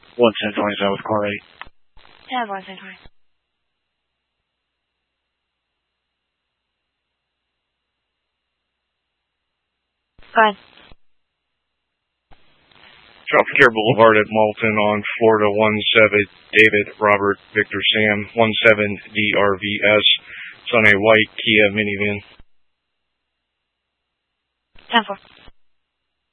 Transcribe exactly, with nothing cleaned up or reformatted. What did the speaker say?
one ten twenty is out with car ready. Yeah, one ten twenty. Go ahead. Tropicare Boulevard at Malton on Florida one seven, David, Robert, Victor, Sam, one seven D R V S. It's on a white Kia minivan. ten four.